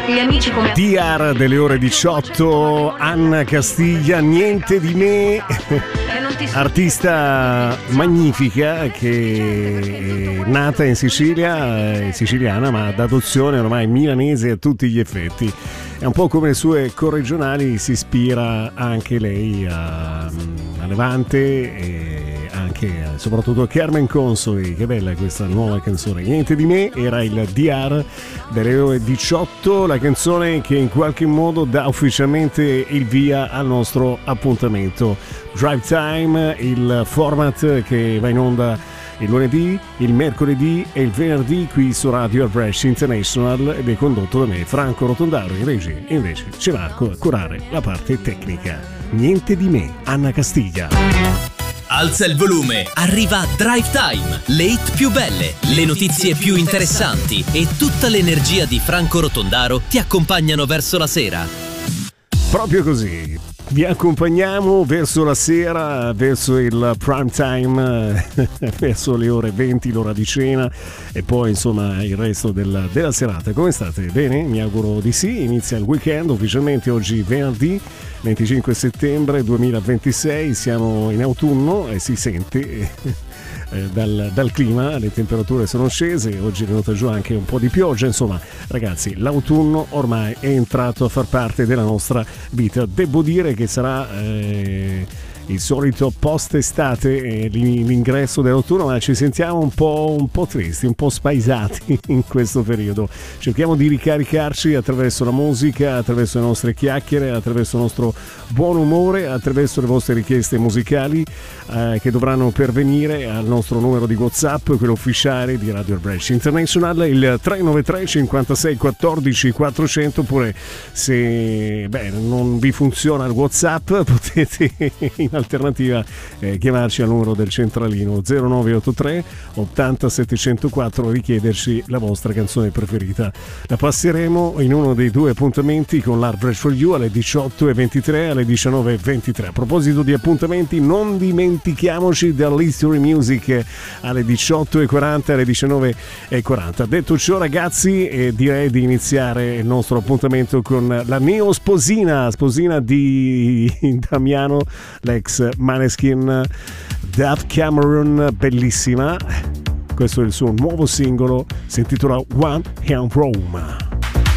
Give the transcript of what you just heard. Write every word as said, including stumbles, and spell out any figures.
gli amici come D R delle ore diciotto, Anna Castiglia, Niente di me, artista magnifica che è nata in Sicilia, è siciliana ma d'adozione ormai milanese a tutti gli effetti. È un po' come le sue corregionali, si ispira anche lei a, a Levante e anche soprattutto a Carmen Consoli. Che bella questa nuova canzone, Niente di me, era il D R delle ore diciotto, la canzone che in qualche modo dà ufficialmente il via al nostro appuntamento Drive Time, il format che va in onda il lunedì, il mercoledì e il venerdì qui su Radio Fresh International ed è condotto da me, Franco Rotondaro. In regia invece c'è Marco a curare la parte tecnica. Niente di me, Anna Castiglia. Alza il volume, arriva Drive Time, le hit più belle, le notizie più interessanti e tutta l'energia di Franco Rotondaro ti accompagnano verso la sera. Proprio così. Vi accompagniamo verso la sera, verso il prime time, verso le ore venti, l'ora di cena e poi insomma il resto della, della serata. Come state? Bene? Mi auguro di sì. Inizia il weekend ufficialmente oggi venerdì venticinque settembre duemilaventisei, siamo in autunno e si sente Dal, dal clima, le temperature sono scese, oggi è venuta giù anche un po' di pioggia, insomma ragazzi l'autunno ormai è entrato a far parte della nostra vita. Devo dire che sarà eh, il solito post estate, eh, l'ingresso dell'autunno, ma ci sentiamo un po', un po' tristi, un po' spaesati in questo periodo. Cerchiamo di ricaricarci attraverso la musica, attraverso le nostre chiacchiere, attraverso il nostro buon umore, attraverso le vostre richieste musicali eh, che dovranno pervenire al nostro numero di WhatsApp, quello ufficiale di Radio Fresh International, il tre nove tre cinquantasei quattordici quattrocento, oppure se beh, non vi funziona il WhatsApp potete in alternativa eh, chiamarci al numero del centralino zero nove otto tre ottanta settecentoquattro, richiederci la vostra canzone preferita. La passeremo in uno dei due appuntamenti con l'Art Fresh for You alle diciotto e ventitré, alle diciannove e ventitré. A proposito di appuntamenti, non dimentichiamoci dell'History Music alle diciotto e quaranta, alle diciannove e quaranta. Detto ciò ragazzi, eh, direi di iniziare il nostro appuntamento con la neo sposina sposina di Damiano, l'ex Maneskin, Dave Cameron, bellissima. Questo è il suo nuovo singolo, si intitola One Hand Rome.